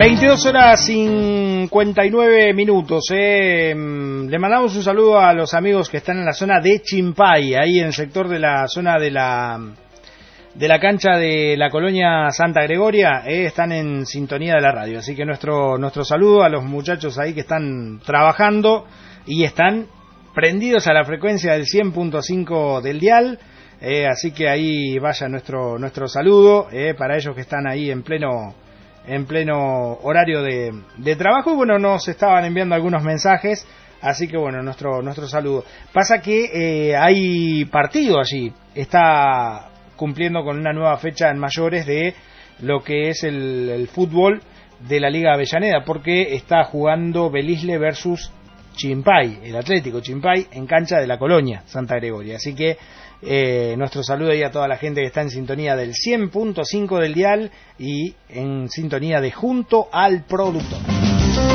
22 horas 59 minutos. Le mandamos un saludo a los amigos que están en la zona de Chimpay, ahí en el sector de la zona de la cancha de la colonia Santa Gregoria. Están en sintonía de la radio, así que nuestro saludo a los muchachos ahí que están trabajando y están prendidos a la frecuencia del 100.5 del dial. Así que ahí vaya nuestro saludo para ellos que están ahí en pleno horario de trabajo. Y bueno, nos estaban enviando algunos mensajes, así que bueno, nuestro saludo. Pasa que hay partido allí, está cumpliendo con una nueva fecha en mayores de lo que es el fútbol de la Liga Avellaneda, porque está jugando Belisle versus Chimpay, el Atlético Chimpay, en cancha de la colonia Santa Gregoria. Así que nuestro saludo ahí a toda la gente que está en sintonía del 100.5 del dial y en sintonía de Junto al Productor.